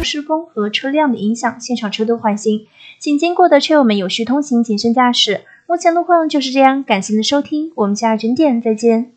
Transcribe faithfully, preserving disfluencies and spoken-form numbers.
湿风和车辆的影响，现场车多缓行，请经过的车友们有序通行，谨慎驾驶。目前路况就是这样，感谢您的收听，我们下个整点再见。